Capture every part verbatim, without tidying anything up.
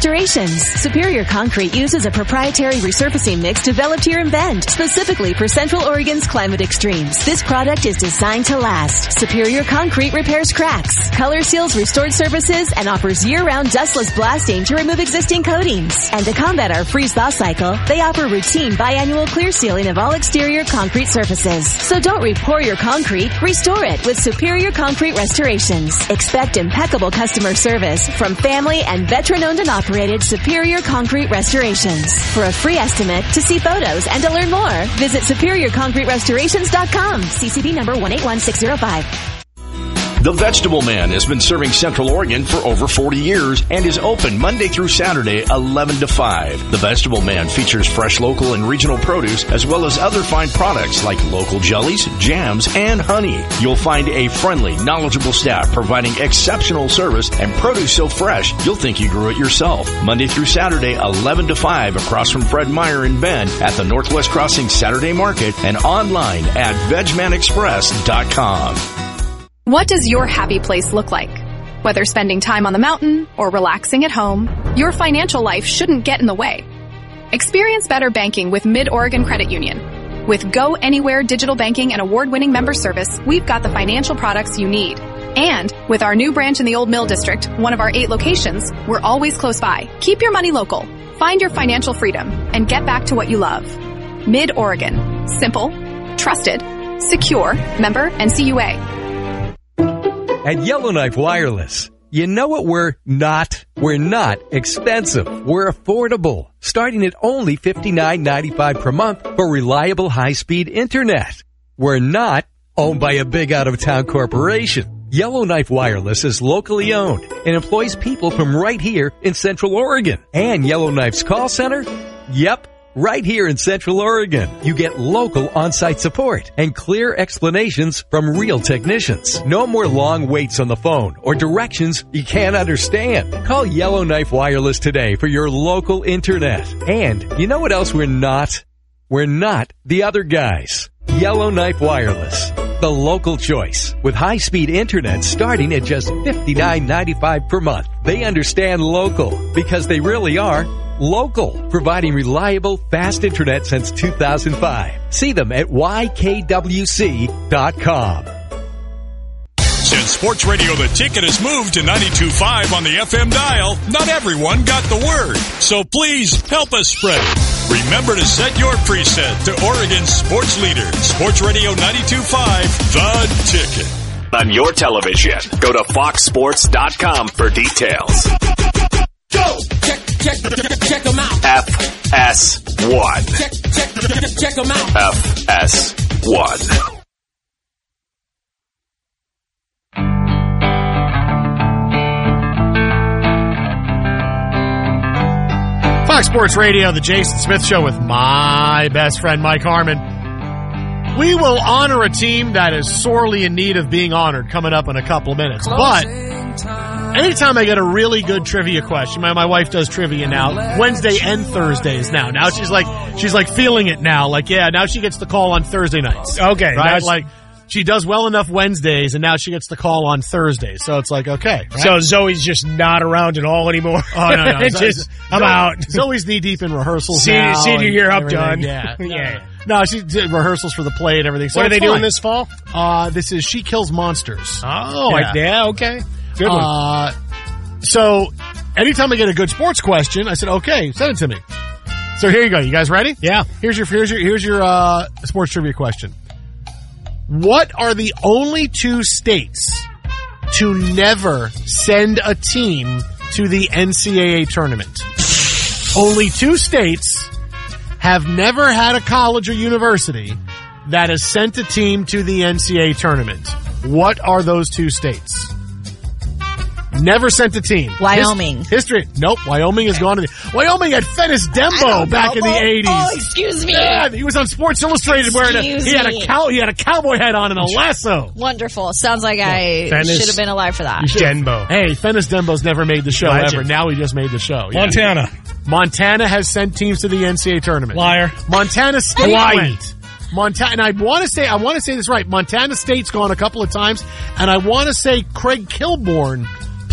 Restorations. Superior Concrete uses a proprietary resurfacing mix developed here in Bend, specifically for Central Oregon's climate extremes. This product is designed to last. Superior Concrete repairs cracks, color seals restored surfaces, and offers year-round dustless blasting to remove existing coatings. And to combat our freeze-thaw cycle, they offer routine biannual clear sealing of all exterior concrete surfaces. So don't re-pour your concrete, restore it with Superior Concrete Restorations. Expect impeccable customer service from family and veteran-owned and operated Superior Concrete Restorations. For a free estimate, to see photos, and to learn more, visit superior concrete restorations dot com. C C B number one eight one six zero five. The Vegetable Man has been serving Central Oregon for over forty years and is open Monday through Saturday, eleven to five. The Vegetable Man features fresh local and regional produce as well as other fine products like local jellies, jams, and honey. You'll find a friendly, knowledgeable staff providing exceptional service and produce so fresh you'll think you grew it yourself. Monday through Saturday, eleven to five across from Fred Meyer in Bend at the Northwest Crossing Saturday Market and online at veg man express dot com. What does your happy place look like? Whether spending time on the mountain or relaxing at home, your financial life shouldn't get in the way. Experience better banking with Mid-Oregon Credit Union. With Go Anywhere digital banking and award-winning member service, we've got the financial products you need. And with our new branch in the Old Mill District, one of our eight locations, we're always close by. Keep your money local. Find your financial freedom and get back to what you love. Mid-Oregon. Simple, trusted, secure, member N C U A. At Yellowknife Wireless, you know what we're not? We're not expensive. We're affordable, starting at only fifty-nine ninety-five per month for reliable high-speed internet. We're not owned by a big out-of-town corporation. Yellowknife Wireless is locally owned and employs people from right here in Central Oregon. And Yellowknife's call center? Yep. Right here in Central Oregon, you get local on-site support and clear explanations from real technicians. No more long waits on the phone or directions you can't understand. Call Yellowknife Wireless today for your local internet. And you know what else we're not? We're not the other guys. Yellowknife Wireless, the local choice, with high-speed internet starting at just fifty-nine ninety-five per month. They understand local because they really are local, providing reliable, fast internet since two thousand five. See them at Y K W C dot com. Since Sports Radio The Ticket has moved to ninety-two point five on the F M dial, not everyone got the word. So please help us spread it. Remember to set your preset to Oregon's sports leader, Sports Radio ninety-two point five, The Ticket. On your television, go to fox sports dot com for details. Go! Check, check, check, check them out. F S one. Check, check, check, check them out. F S one. Fox Sports Radio, the Jason Smith Show with my best friend, Mike Harmon. We will honor a team that is sorely in need of being honored coming up in a couple of minutes. But anytime I get a really good trivia question, my, my wife does trivia now, Wednesday and Thursdays now. Now she's like, she's like feeling it now. Like, yeah, now she gets the call on Thursday nights. Okay. Right? Like, she does well enough Wednesdays, and now she gets the call on Thursdays. So it's like, okay. Right? So Zoe's just not around at all anymore. Oh, no, no. It's just, I'm Zoe, out. Zoe's knee-deep in rehearsals senior, now. Senior year up done. Yeah. yeah. No, she did rehearsals for the play and everything. So what are they fine. doing this fall? Uh, this is She Kills Monsters. Oh, yeah, I, yeah okay. Good one. Uh, so anytime I get a good sports question, I said, okay, send it to me. So here you go. You guys ready? Yeah. Here's your, here's your, here's your, uh, sports trivia question. What are the only two states to never send a team to the N C double A tournament? Only two states have never had a college or university that has sent a team to the N C double A tournament. What are those two states? Never sent a team. Wyoming. His, history. Nope. Wyoming has gone to the... Wyoming had Fennis Dembo back in the eighties. Oh, excuse me. Yeah, he was on Sports Illustrated wearing a... He had a, cow, he had a cowboy hat on and a lasso. Wonderful. Sounds like I Fennis should have been alive for that. Denbo. Hey, Fennis Dembo's never made the show Legend. ever. Now he just made the show. Yeah. Montana. Montana has sent teams to the N C double A tournament. Liar. Montana State Hawaii. went. Montana, and I want to say, I want to say this right. Montana State's gone a couple of times, and I want to say Craig Kilborn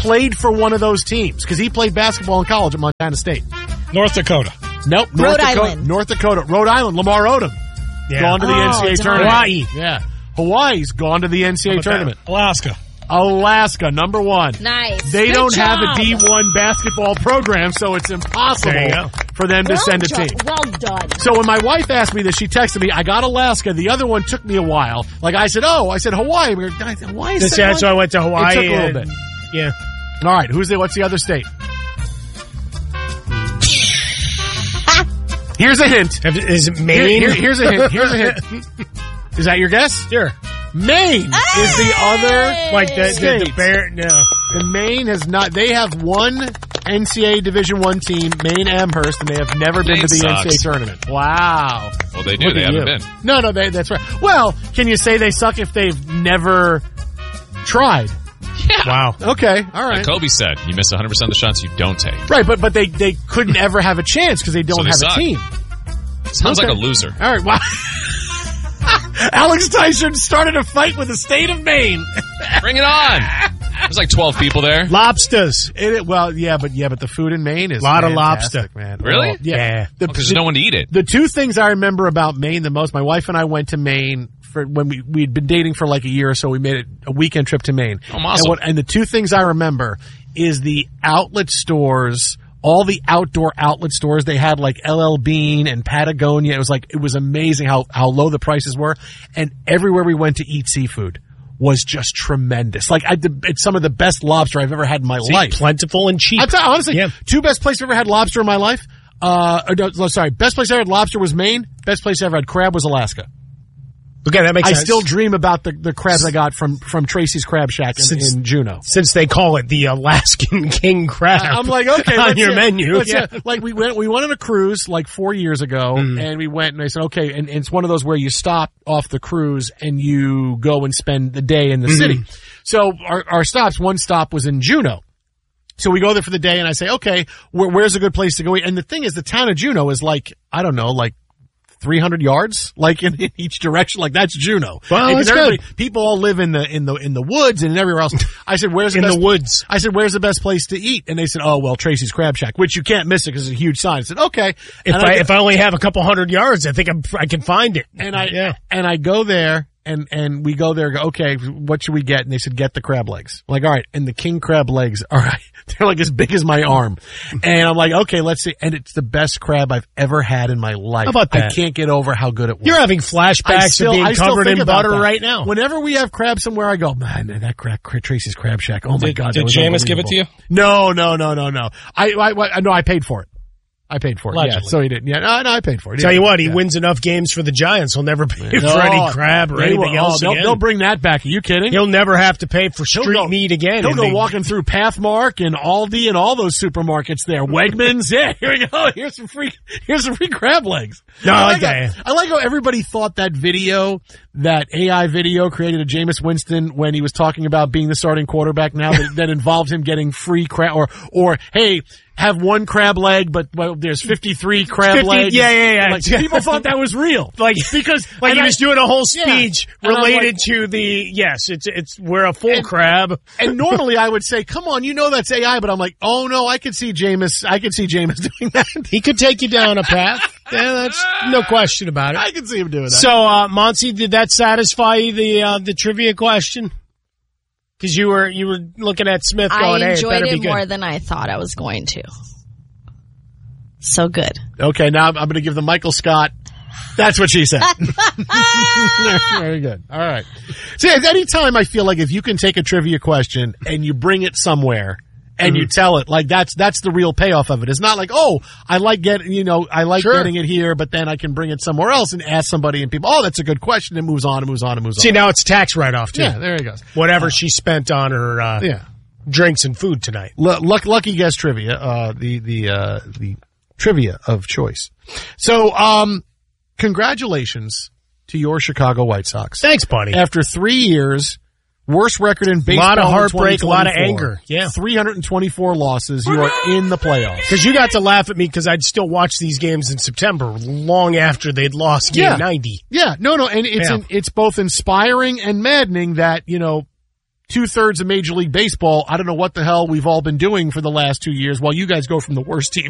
played for one of those teams because he played basketball in college at Montana State. North Dakota. Nope. North Rhode Dakota, Island. North Dakota. Rhode Island. Lamar Odom. Yeah. Gone to the Oh, N C A A darn. tournament. Hawaii. Yeah. Hawaii's gone to the N C A A How about tournament. that? Alaska. Alaska, number one. Nice. They Good don't have job. a D one basketball program, so it's impossible There you go. for them to Well send a done. team. Well done. So when my wife asked me this, she texted me, I got Alaska. The other one took me a while. Like I said, oh, I said Hawaii. We were, I said, Hawaii. That's, that's why I went to Hawaii. It took a little and- bit. Yeah. All right, who's the, what's the other state? Here's a hint. Is it Here- Maine? here- here's a hint. Here's a hint. Is that your guess? Sure. Maine is the other. Like the, the, the States. bear. No. The Maine has not. They have one N C A A Division One team, Maine Amherst, and they have never been Maine to the sucks. N C A A tournament. Wow. Well, they do. Look They at haven't you. been. No, no, they, that's right. Well, can you say they suck if they've never tried? Wow. Okay, all right. Like Kobe said, you miss one hundred percent of the shots you don't take. Right, but but they they couldn't ever have a chance because they don't So they have suck. a team. Sounds Okay. like a loser. All right, wow. Alex Tyson started a fight with the state of Maine. Bring it on. There's like twelve people there. Lobsters. It, it- well, yeah, but yeah, but the food in Maine is Lot of fantastic, lobster. man. Really? Oh, yeah. Yeah. The, Because there's no one to eat it. the two things I remember about Maine the most, my wife and I went to Maine for when we we'd been dating for like a year or so. We made it a weekend trip to Maine. Oh, awesome. And, what, and the two things I remember is the outlet stores, all the outdoor outlet stores. They had like L L Bean and Patagonia. It was like it was amazing how how low the prices were, and everywhere we went to eat seafood was just tremendous. Like I, it's some of the best lobster I've ever had in my See, life. plentiful and cheap. I'll tell you, honestly, Yeah. two best places I've ever had lobster in my life. Uh, or no, sorry, best place I ever had lobster was Maine. Best place I ever had crab was Alaska. Okay, that makes I sense. still dream about the, the crabs I got from, from Tracy's Crab Shack in, Since- in Juneau. Since they call it the Alaskan king crab. I'm like, okay, on let's your see- menu. let's see- Yeah. Like we went, we went on a cruise like four years ago, Mm. and we went and I said, okay, and, and it's one of those where you stop off the cruise and you go and spend the day in the Mm-hmm. city. So our, our stops, one stop was in Juneau. So we go there for the day, and I say, okay, where, where's a good place to go eat? And the thing is, the town of Juneau is like, I don't know, like three hundred yards, like in, in each direction. Like that's Juneau. Well, And 'cause that's everybody- good. People all live in the in the in the woods and everywhere else. I said, where's the In best the woods. I said, where's the best place to eat? And they said, oh, well, Tracy's Crab Shack, which you can't miss it because it's a huge sign. I said, okay. If And I, go- if I only have a couple hundred yards, I think I'm, I can find it. and I yeah. and I go there and and we go there and go, okay, what should we get? And they said, get the crab legs. I'm like, all right, and the king crab legs, all right, they're like as big as my arm. And I'm like, okay, let's see. And it's the best crab I've ever had in my life. How about that? I can't get over how good it was. You're having I flashbacks still, of being I still covered think in about butter that. right now. Whenever we have crab somewhere, I go, man, that crab, Tracy's Crab Shack. Oh my Did- god, that did was Jameis give it to unbelievable. No, no, no, no, no. I, I, I, no, I paid for it. I paid for it. Allegedly. Yeah, so he didn't. Yeah, no, no, I paid for it. He Tell you didn't. what, he Yeah. wins enough games for the Giants. He'll never pay No, for any crab or they anything will- oh, else they'll, again. they'll bring that back. Are you kidding? He'll never have to pay for He'll street go- meat again. He'll And go they- walking through Pathmark and Aldi and all those supermarkets there. Wegmans. Yeah, here we go. Here's some free, here's some free crab legs. No, I like how, that. I like how everybody thought that video, that A I video created a Jameis Winston when he was talking about being the starting quarterback now that, that involved him getting free crab or, or, hey, have one crab leg, but well, there's fifty-three crab fifty legs. yeah, yeah, yeah. Like, people thought that was real. Like because like and he I- was doing a whole Yeah. speech And I'm related like- to the yes, it's it's we're a full And- crab. And normally I would say, come on, you know that's A I, but I'm like, oh no, I could see Jameis, I could see Jameis doing that. He could take you down a path. Yeah, that's no question about it. I can see him doing that. So, uh, Monty, did that satisfy the uh, the trivia question? Because you were you were looking at Smith going, I "Hey, it enjoyed better be it good." more than I thought I was going to. So good. Okay, now I'm going to give the Michael Scott. That's what she said. Very good. All right. See, at any time I feel like if you can take a trivia question and you bring it somewhere and you tell it, like that's that's the real payoff of it. It's not like, oh, I like getting, you know, I like Sure. getting it here, but then I can bring it somewhere else and ask somebody and people, oh, that's a good question. It moves on and moves on and moves See, on. now it's tax write off too. Yeah, there he goes. Whatever she spent on her uh, Yeah. drinks and food tonight. L- luck, lucky guess trivia, uh, the, the, uh, the trivia of choice. So, um, congratulations to your Chicago White Sox. Thanks, buddy. After three years, worst record in baseball. Lot of in heartbreak, a lot of twenty twenty-four. anger. Yeah. three hundred twenty-four losses. You are in the playoffs. Because you got to laugh at me because I'd still watch these games in September, long after they'd lost game Yeah. ninety. Yeah, no, no, and it's Yeah. an, it's both inspiring and maddening that, you know, two-thirds of Major League Baseball. I don't know what the hell we've all been doing for the last two years while you guys go from the worst team